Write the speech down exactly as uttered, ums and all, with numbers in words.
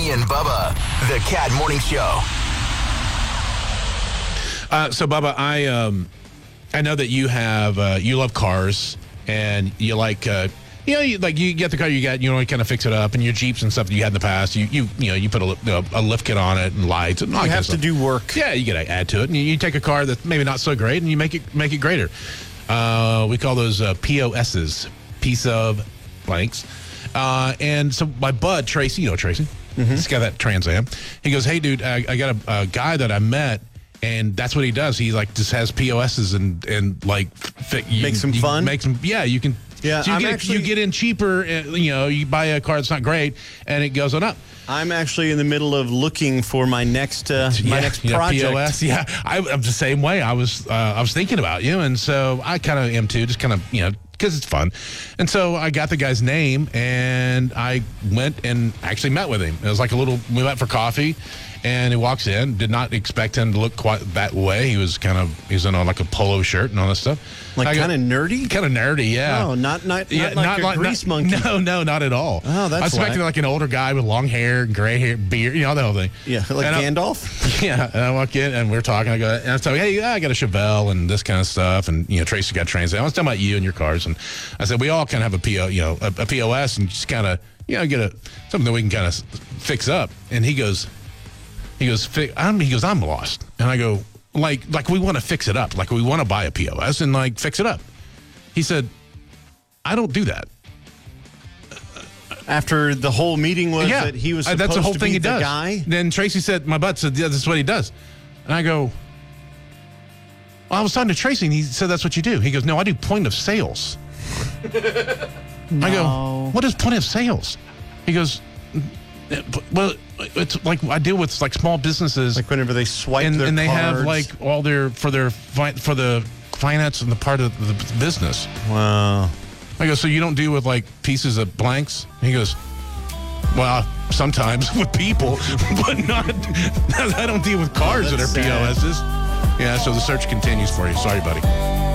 Johnny and Bubba, the Cat Morning Show. Uh, so, Bubba, I um, I know that you have uh, you love cars and you like uh, you know you, like you get the car you got, you know, you kind of fix it up, and your Jeeps and stuff that you had in the past, you you you know you put a, you know, a lift kit on it and lights and all You that have kind of to stuff. do work. Yeah, you got to add to it, and you, you take a car that's maybe not so great, and you make it make it greater. Uh, we call those uh, P O Ss, piece of blanks. Uh, and so my bud Tracy, you know Tracy, mm-hmm. He's got that Trans Am. He goes, "Hey, dude, I, I got a, a guy that I met." And that's what he does. He like just has P O Ss and and like fit, you, Makes them you fun? Makes them, yeah. You can, Yeah, so you I'm get actually- you get in cheaper. Uh, you know, you buy a car that's not great, and it goes on up. I'm actually in the middle of looking for my next uh, my yeah, next yeah, project. P O S. Yeah, I, I'm the same way. I was uh, I was thinking about you, and so I kind of am too. Just kind of you know because it's fun, and so I got the guy's name, and I went and actually met with him. It was like a little. We went for coffee. And he walks in. Did not expect him to look quite that way. He was kind of he's in on like a polo shirt and all this stuff. Like kind of nerdy. Kind of nerdy, yeah. Oh, not not, yeah, not like not a grease not, monkey. No, no, not at all. Oh, that's I was expecting why. like an older guy with long hair, gray hair, beard, you know, the whole thing. Yeah, like and Gandalf. I, yeah, and I walk in and we're talking. I go, and I was telling, hey, yeah, I got a Chevelle and this kind of stuff, and you know, Tracy got Trans Am. I was talking about you and your cars, and I said we all kind of have a P O, you know, a, a P O S, and just kind of you know get a something that we can kind of fix up. And he goes. He goes, fi- I'm, he goes, I'm lost. And I go, like, like we want to fix it up. Like we want to buy a P O S and like fix it up. He said, I don't do that. After the whole meeting was yeah, that he was uh, supposed that's the whole to thing be he the does. guy. Then Tracy said, my butt said, yeah, this is what he does. And I go, well, I was talking to Tracy and he said, that's what you do. He goes, no, I do point of sales. No. I go, what is point of sales? He goes, well, it's like I deal with like small businesses, Like whenever they swipe and, their and they cards. have like all their for their fi- for the finance and the part of the business. Wow. I go, so you don't deal with like pieces of blanks? He goes, well, sometimes with people, but not. I don't deal with cars Oh, that are that's P O Ss. Yeah, so the search continues for you. Sorry, buddy.